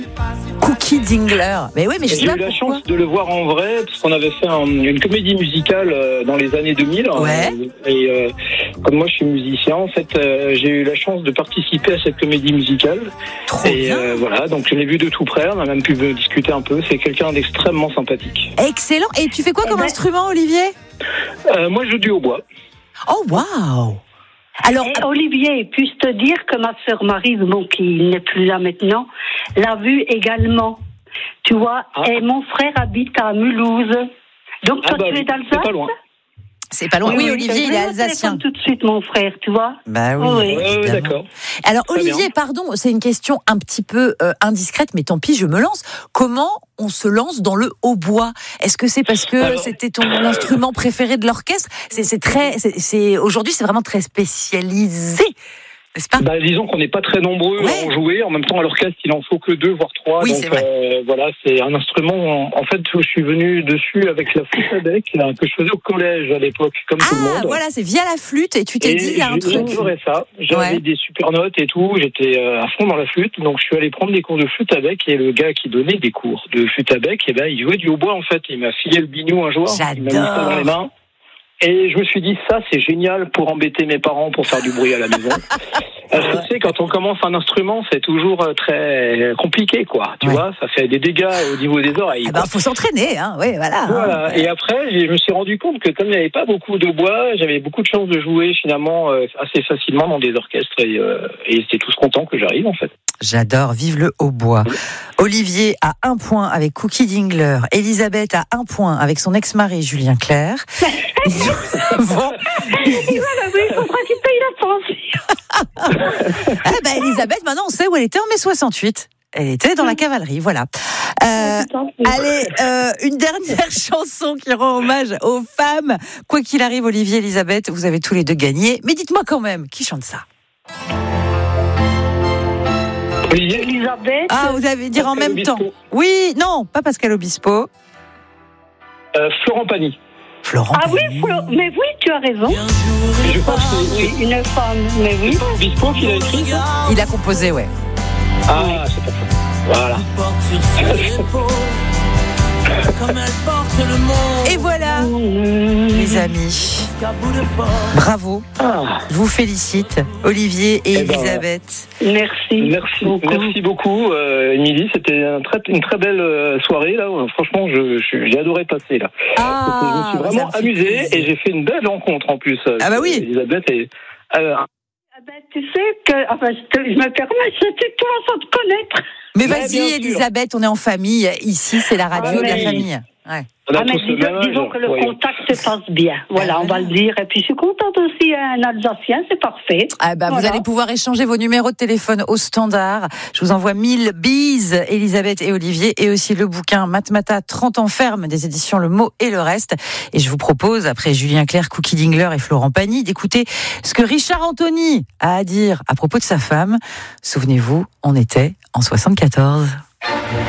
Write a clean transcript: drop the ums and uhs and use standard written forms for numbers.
Cookie Dingler. Mais oui, mais je sais J'ai pas eu la pourquoi. chance de le voir en vrai, parce qu'on avait fait une comédie musicale dans les années 2000. Ouais. Et comme moi je suis musicien, en fait, j'ai eu la chance de participer à cette comédie musicale. Trop Et bien. voilà, donc je l'ai vu de tout près, on a même pu discuter un peu. C'est quelqu'un d'extrêmement sympathique. Excellent. Et tu fais quoi comme instrument, Olivier? Moi je joue du hautbois. Oh, waouh. Alors, Et Olivier, puis-je te dire que ma sœur Marie, bon, qui n'est plus là maintenant, l'a vu également. Tu vois, et mon frère habite à Mulhouse. Donc toi, tu es d'Alsace? c'est pas loin. c'est pas loin. Oui, Olivier, il est alsacien. Tout de suite, mon frère, tu vois. Bah oui. Oui. évidemment. D'accord. Alors, Très Olivier, bien. pardon, c'est une question un petit peu indiscrète, mais tant pis, je me lance. Comment on se lance dans le hautbois? Est-ce que c'est parce que Alors- c'était ton instrument préféré de l'orchestre? Aujourd'hui, c'est vraiment très spécialisé, n'est-ce pas? Disons qu'on n'est pas très nombreux Ouais. à en jouer. En même temps, à l'orchestre, il en faut que 2, voire 3. Oui, donc c'est vrai. voilà, c'est un instrument. En fait, je suis venu dessus avec la flûte à bec que je faisais au collège à l'époque, comme tout le Ah, monde. voilà, c'est via la flûte, et tu t'es dit, il y a un truc. J'adorais ça. J'avais Ouais. des super notes et tout. J'étais à fond dans la flûte. Donc, je suis allé prendre des cours de flûte à bec. Et le gars qui donnait des cours de flûte à bec, il jouait du hautbois, en fait. Il m'a filé le biniou un jour. Il m'a mis ça dans les mains. Et je me suis dit, ça, c'est génial pour embêter mes parents, pour faire du bruit à la maison. Parce que tu sais, quand on commence un instrument, c'est toujours très compliqué, quoi. Tu Ouais. vois, ça fait des dégâts au niveau des oreilles. Ah ben, faut s'entraîner, hein. Oui, voilà. Voilà. hein. Et après, je me suis rendu compte que comme il n'y avait pas beaucoup de bois, j'avais beaucoup de chance de jouer finalement assez facilement dans des orchestres et c'était tous contents que j'arrive en fait. J'adore, vive le hautbois. Olivier a 1 point avec Cookie Dingler. Elisabeth a 1 point avec son ex-mari Julien Clerc. Bon. Oui, il faudra qu'il paye la pension. Ah ben Elisabeth, maintenant on sait où elle était en mai 68. Elle était dans la cavalerie, voilà. Allez, une dernière chanson qui rend hommage aux femmes. Quoi qu'il arrive, Olivier, Elisabeth, vous avez tous les deux gagné. Mais dites-moi quand même, qui chante ça? Olivier, Elisabeth. Ah, vous allez dire en Pascal même temps. Obispo. Oui, non, pas Pascal Obispo. Florent Pagny. Florent Ah oui, Pagny. mais oui, tu as raison. Je pense que Oui, une femme, mais oui. c'est Obispo qui l'a écrit. Il a composé, ouais. Ah, c'est pour ça. Voilà. Et voilà, les amis. Bravo. Ah, Je vous félicite, Olivier et Eh ben, Elisabeth. Merci. merci beaucoup, Émilie. C'était une très belle soirée là. Franchement, j'ai adoré passer là. Je me suis ça vraiment me fait amusé plaisir. et j'ai fait une belle rencontre en plus. Ah bah oui. Elisabeth et Tu sais que, je me permets, c'était toi sans te connaître. Mais Ouais, vas-y, bien sûr. Elisabeth, on est en famille. Ici, c'est la radio de la oui. famille. Ouais. on a Ah, mais tous le même âge. disons que le voyons. contact se passe bien. Voilà, on va le dire. Et puis, je suis contente aussi, un Alsacien, c'est parfait. Ah bah, Voilà. Vous allez pouvoir échanger vos numéros de téléphone au standard. Je vous envoie 1000 bises, Elisabeth et Olivier, et aussi le bouquin Matmata 30 ans ferme des éditions Le Mot et le Reste. Et je vous propose, après Julien Clerc, Cookie Dingler et Florent Pagny, d'écouter ce que Richard Anthony a à dire à propos de sa femme. Souvenez-vous, on était en 74.